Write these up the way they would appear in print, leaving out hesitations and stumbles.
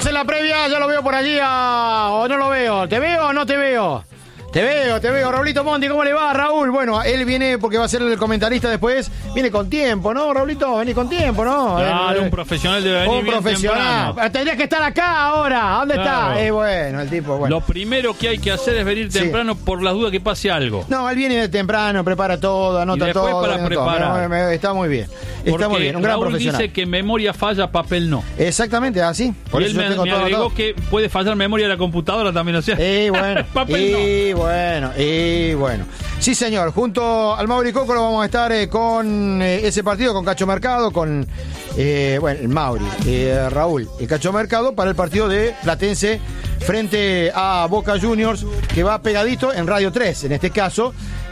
Estamos en la previa, ya lo veo por allí o no lo veo. ¿Te veo o no te veo? Te veo, Raulito Monti, ¿cómo le va, Raúl? Bueno, él viene porque va a ser el comentarista después. Viene con tiempo, ¿no, Raulito? Vení con tiempo, ¿no? Claro, un profesional debe venir bien profesional. temprano. Tendrías que estar acá ahora. ¿Dónde Claro. está? Bueno, el tipo, bueno. Lo primero que hay que hacer es venir temprano por las dudas que pase algo. No, él viene de temprano, prepara todo, anota Y después todo. para preparar. Todo. Está muy bien. Está muy bien, un gran Raúl profesional. dice que memoria falla, papel no. Exactamente, así. Por Y eso él yo tengo me todo agregó anotado. que puede fallar memoria de la computadora también, o sea. Bueno, papel bueno. Sí, señor. Junto al Mauri Cocolo vamos a estar con ese partido, con Cacho Mercado, con el Mauri, Raúl y Cacho Mercado para el partido de Platense frente a Boca Juniors, que va pegadito en Radio 3, en este caso,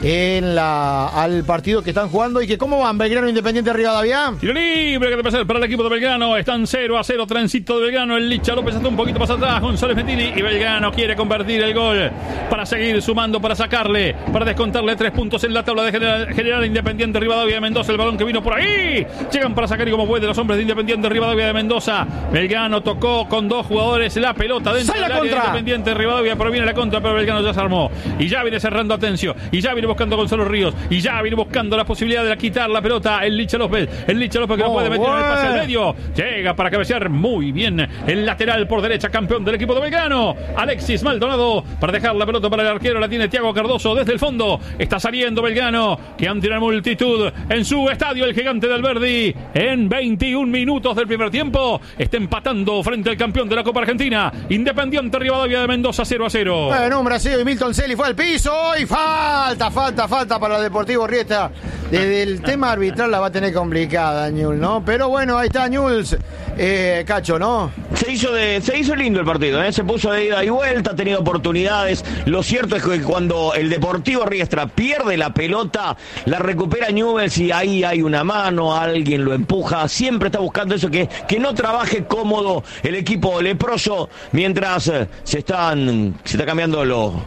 al partido que están jugando. ¿Y que cómo van? Belgrano Independiente Rivadavia. Tiro libre que debe ser para el equipo de Belgrano. Están 0-0, tránsito de Belgrano. El Licha López está un poquito más atrás. González Mentini y Belgrano quiere convertir el gol para seguir sumando, para sacarle, para descontarle 3 puntos en la tabla de general Independiente Rivadavia de Mendoza. El balón que vino por ahí. Llegan para sacar y como puede los hombres de Independiente Rivadavia de Mendoza. Belgrano tocó con 2 jugadores la pelota dentro del área de Independiente Rivadavia, pero viene la contra, pero Belgrano ya se armó. Y ya viene cerrando Atencio. Y ya viene buscando Gonzalo Ríos. Y ya viene buscando la posibilidad de quitar la pelota el Licha López. El Licha López que no puede meter en el pase al medio. Llega para cabecear muy bien el lateral por derecha, campeón del equipo de Belgrano. Alexis Maldonado para dejar la pelota para el arquero. La tiene Thiago Cardoso desde el fondo. Está saliendo Belgrano, que ante una multitud en su estadio, el Gigante del Verdi. En 21 minutos del primer tiempo está empatando frente al campeón de la Copa Argentina, Independiente Rivadavia de Mendoza, 0-0. Bueno, un Brasil y Milton Celi fue al piso y falta para el Deportivo Riestra. Desde el tema arbitral la va a tener complicada, Ñul, ¿no? Pero bueno, ahí está Ñuls, Cacho, ¿no? Se hizo lindo el partido, ¿eh? Se puso de ida y vuelta, ha tenido oportunidades. Lo cierto es que cuando el Deportivo Riestra pierde la pelota, la recupera Newell's y ahí hay una mano, alguien lo empuja. Siempre está buscando eso, que no trabaje cómodo el equipo leproso mientras se está cambiando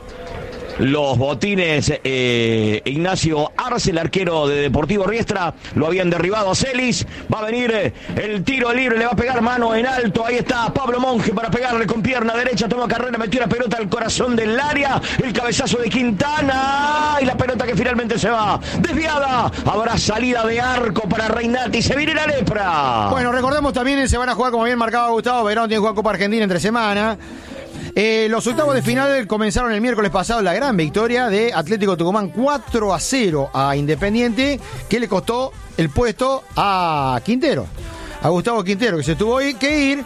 los botines. Ignacio Arce, el arquero de Deportivo Riestra, lo habían derribado a Celis. Va a venir el tiro libre, le va a pegar mano en alto. Ahí está Pablo Monge para pegarle con pierna derecha. Toma carrera, metió la pelota al corazón del área. El cabezazo de Quintana y la pelota que finalmente se va desviada. Habrá salida de arco para Reinati. Se viene la lepra. Bueno, recordemos también, se van a jugar, como bien marcaba Gustavo, Belgrano tiene que jugar Copa Argentina entre semana. Los octavos de final comenzaron el miércoles pasado, la gran victoria de Atlético Tucumán 4-0 a Independiente, que le costó el puesto a Quintero, a Gustavo Quintero, que se tuvo que ir.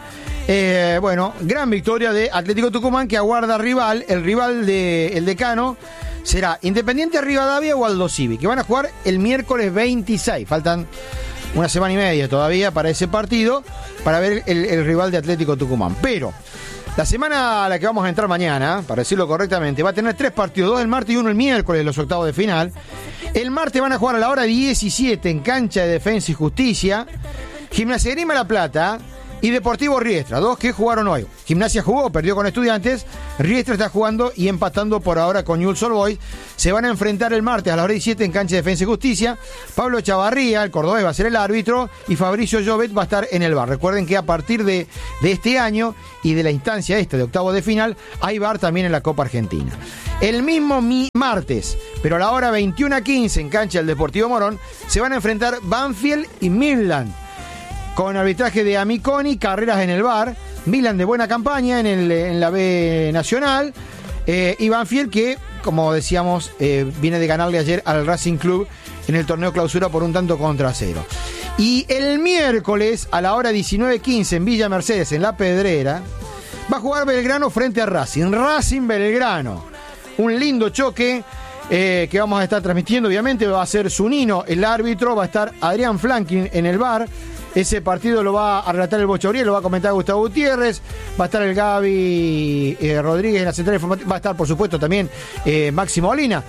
Gran victoria de Atlético Tucumán, que aguarda rival. El rival del decano será Independiente Rivadavia o Aldo Civi, que van a jugar el miércoles 26. Faltan una semana y media todavía para ese partido, para ver el rival de Atlético Tucumán. Pero la semana a la que vamos a entrar mañana, para decirlo correctamente, va a tener 3 partidos, 2 el martes y 1 el miércoles, los octavos de final. El martes van a jugar a la hora 17 en cancha de Defensa y Justicia, Gimnasia Grima La Plata y Deportivo Riestra, 2 que jugaron hoy. Gimnasia jugó, perdió con Estudiantes. Riestra está jugando y empatando por ahora con Newell's Old Boys. Se van a enfrentar el martes a la hora 17 en cancha de Defensa y Justicia. Pablo Chavarría, el cordobés, va a ser el árbitro y Fabricio Llobet va a estar en el VAR. Recuerden que a partir de este año y de la instancia de octavo de final, hay VAR también en la Copa Argentina. El mismo martes, pero a la hora 21:15 en cancha del Deportivo Morón, se van a enfrentar Banfield y Midland, con arbitraje de Amiconi, carreras en el VAR. Milan de buena campaña en la B Nacional. Y Banfield, que, como decíamos, viene de ganarle ayer al Racing Club en el torneo clausura por 1-0. Y el miércoles, a la hora 19:15 en Villa Mercedes, en La Pedrera, va a jugar Belgrano frente a Racing. Racing Belgrano. Un lindo choque que vamos a estar transmitiendo. Obviamente va a ser Zunino el árbitro, va a estar Adrián Flankin en el VAR. Ese partido lo va a relatar el Bocha Uriel, lo va a comentar Gustavo Gutiérrez, va a estar el Gaby Rodríguez en la central informativa, va a estar por supuesto también Máximo Molina,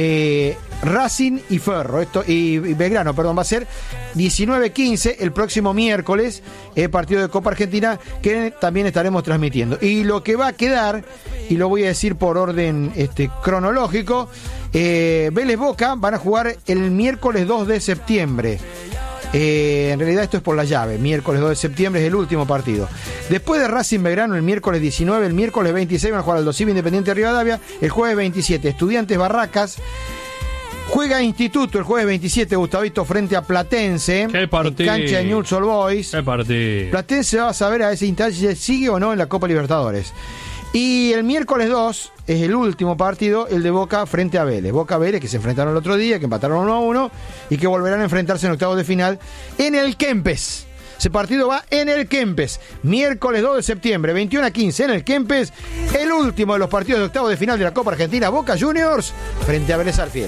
Racing y Ferro, y Belgrano, perdón, va a ser 19:15 el próximo miércoles, partido de Copa Argentina que también estaremos transmitiendo. Y lo que va a quedar, y lo voy a decir por orden cronológico, Vélez Boca van a jugar el miércoles 2 de septiembre. En realidad esto es por la llave. Miércoles 2 de septiembre es el último partido. Después de Racing Belgrano, el miércoles 19, el miércoles 26 van a jugar Aldo Civi Independiente de Rivadavia. El jueves 27, Estudiantes Barracas. Juega Instituto el jueves 27, Gustavito frente a Platense. ¡Qué partido! En cancha de Newell's Old Boys. ¡Qué partido! Platense va a saber a ese instante si sigue o no en la Copa Libertadores. Y el miércoles 2 es el último partido, el de Boca frente a Vélez. Boca Vélez, que se enfrentaron el otro día, que empataron 1-1 y que volverán a enfrentarse en octavos de final en el Kempes. Ese partido va en el Kempes. Miércoles 2 de septiembre, 21-15 en el Kempes. El último de los partidos de octavos de final de la Copa Argentina, Boca Juniors frente a Vélez Sarsfield.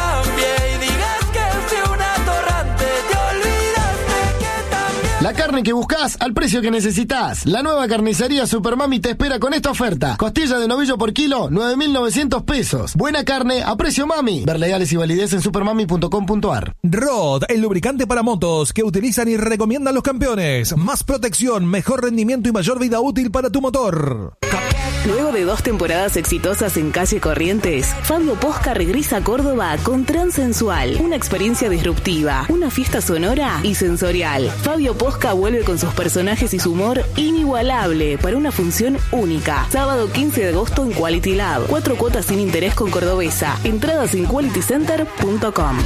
La carne que buscás al precio que necesitas. La nueva carnicería Supermami te espera con esta oferta. Costilla de novillo por kilo, 9.900 pesos. Buena carne a precio mami. Ver legales y validez en supermami.com.ar. Rod, el lubricante para motos que utilizan y recomiendan los campeones. Más protección, mejor rendimiento y mayor vida útil para tu motor. Luego de 2 temporadas exitosas en Calle Corrientes, Fabio Posca regresa a Córdoba con Transensual, una experiencia disruptiva, una fiesta sonora y sensorial. Fabio Posca vuelve con sus personajes y su humor inigualable para una función única. Sábado 15 de agosto en Quality Lab. 4 cuotas sin interés con Cordobesa. Entradas en qualitycenter.com.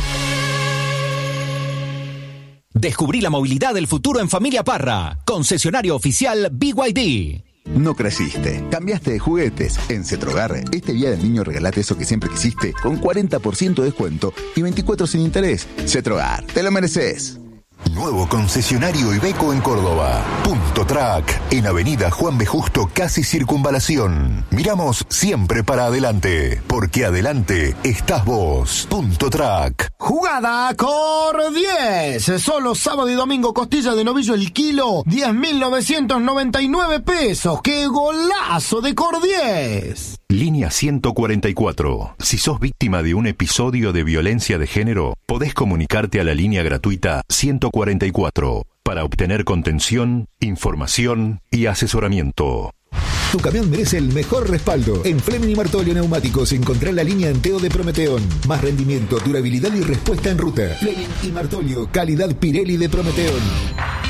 Descubrí la movilidad del futuro en Familia Parra. Concesionario oficial BYD. No creciste, cambiaste de juguetes. En Cetrogar, este día del niño regalate eso que siempre quisiste con 40% de descuento y 24 sin interés. Cetrogar, te lo mereces. Nuevo concesionario Iveco en Córdoba. Punto Track, en Avenida Juan B. Justo, casi Circunvalación. Miramos siempre para adelante, porque adelante estás vos. Punto Track. Jugada Cor 10. Solo sábado y domingo, costilla de novillo el kilo, 10.999 pesos. ¡Qué golazo de Cor 10! Línea 144. Si sos víctima de un episodio de violencia de género, podés comunicarte a la línea gratuita 144 para obtener contención, información y asesoramiento. Tu camión merece el mejor respaldo. En Fleming y Martolio Neumáticos encontrá la línea Anteo de Prometeón. Más rendimiento, durabilidad y respuesta en ruta. Fleming y Martolio, calidad Pirelli de Prometeón.